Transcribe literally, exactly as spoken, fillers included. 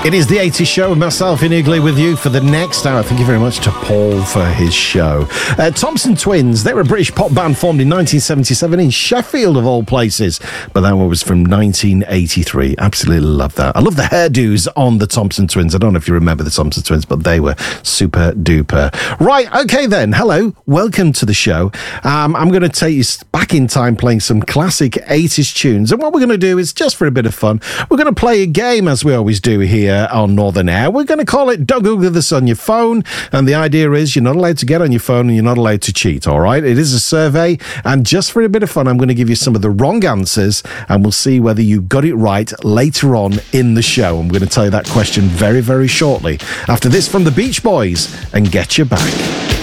It is the eighties show with myself in Igloo with you for the next hour. Thank you very much to Paul for his show. Uh, Thompson Twins, they were a British pop band formed in nineteen seventy-seven in Sheffield, of all places. But that one was from nineteen eighty-three. Absolutely love that. I love the hairdos on the Thompson Twins. I don't know if you remember the Thompson Twins, but they were super duper. Right, okay then. Hello, welcome to the show. Um, I'm going to take you back in time playing some classic eighties tunes. And what we're going to do is, just for a bit of fun, we're going to play a game as we always do here on Northern Air. We're going to call it Don't Google This on Your Phone, and the idea is you're not allowed to get on your phone and you're not allowed to cheat, all right? It is a survey, and just for a bit of fun, I'm going to give you some of the wrong answers, and we'll see whether you got it right later on in the show. I'm going to tell you that question very, very shortly after this from the Beach Boys and Get You Back.